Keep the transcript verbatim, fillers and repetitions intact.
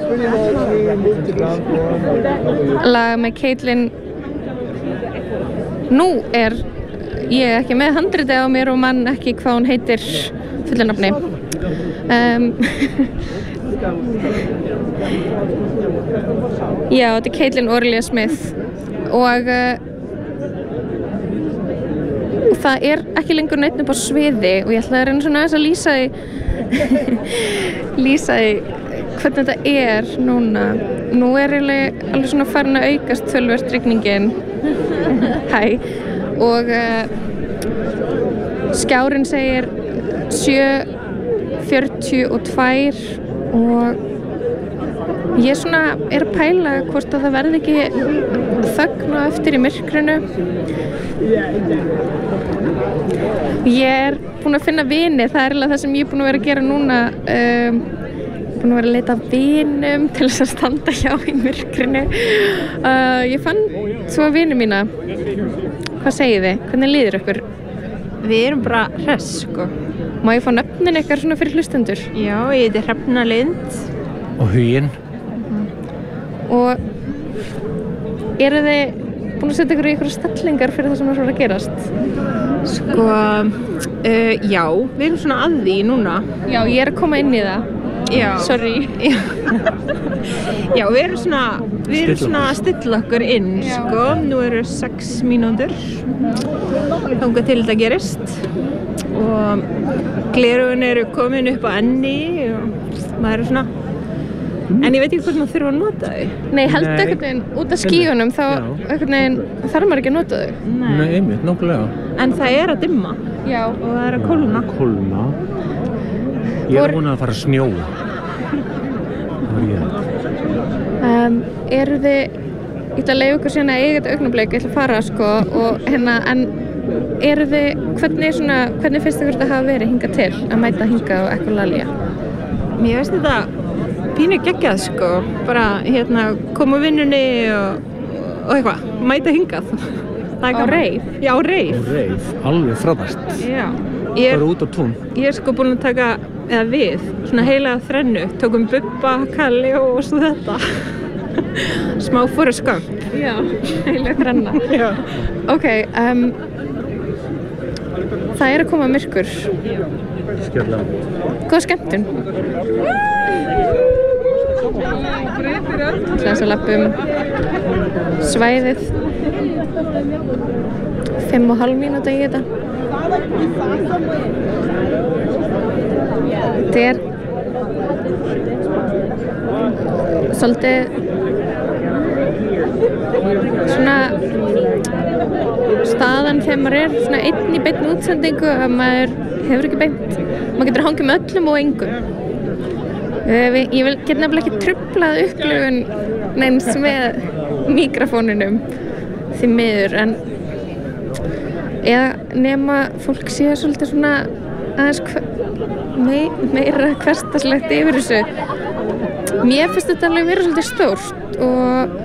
lag með Caitlin. Nú er ég ekki með handritið á mér og mann ekki hvað hún heitir fullu nafni. Um, já, þetta er Caitlin Orlia Smith og uh, og það er ekki lengur neitt upp á sviði og ég ætla að reyna svona aðeins að lýsa því lýsa því hvernig þetta er núna. Nú er eiginlega alveg svona farin að aukast töluvert rigningin. Hæ. Og uh, skjárinn segir sjö fjörutíu og tvö og ég svona er að pæla hvort að það verði ekki þögn og eftir í myrkrinu. Ég er búin að finna vini, það er eiginlega það sem ég er búin að vera að gera núna. Um, búin að vera að leita af vinum til þess að standa hjá í myrkrinu. Uh, ég fann svo vini mína. Hvað segið þið? Hvernig líður ykkur? Við erum bara hress, sko. Má ég fá nöfnin ykkar svona fyrir hlustendur? Já, ég heiti Hrefna Lind. Og Huginn. Og eru þið búin að setja ykkur í ykkur stellingar fyrir það sem er svona að gerast? Sko, uh, já, við erum svona að því núna. Já, ég er að koma inn í það. Já. Sorry. Já, já við erum svona, við erum svona að stilla okkur inn, já. Sko. Nú eru sex mínútur þangað til þetta gerist og gleraugun eru komin upp á enni og maður er svona, en ég veit ekki hvort maður þurfa að nota þau. Nei, heldur einhvern veginn út af skíunum þá einhvern veginn þarf maður ekki að nota þau. Nei, Nei einmitt, nákvæmlega. En það er að dimma. Já. Og það er að kólna. Kólna. Ég er búin að fara að snjóa. Það var ég. Um, eru þið, ég ætla að leyfa ykkur síðan að eiga þetta augnablik, ég ætla að fara sko og hérna, en eru þið, hvernig svona, hvernig finnst ykkur þetta hafa verið hingað til að mæta hingað og Ekolalia? Mér finnst þetta pínu geggjað sko, bara hérna koma úr vinnunni og, og eitthvað, mæta hingað. Á reif? Já, á reif. Á reif, alveg frábært. Já. Ég er, bara út á tún. Ég er sko búin að taka, eða við, svona heila þrennu, tókum Bubba, Kalli og svo þetta. Smá Forrest Gump. Já, heila þrenna. Já. Ok, um, það er að koma myrkur. Skjörlega. Góða skemmtun. Þess að lappum svæðið. Fimm og hálf mínúta í þetta. Þetta er svolítið svona staðan þegar maður er svona einn í beinni útsendingu að maður hefur ekki beint, maður getur hangið með öllum og engum. Ég vil geta nefnilega ekki truflað upplifun neins með mikrofóninum því miður, en eða nema fólk séu svolítið svona aðeins mei, meira hversdagslegt yfir þessu. Mér finnst þetta alveg vera svolítið stórt og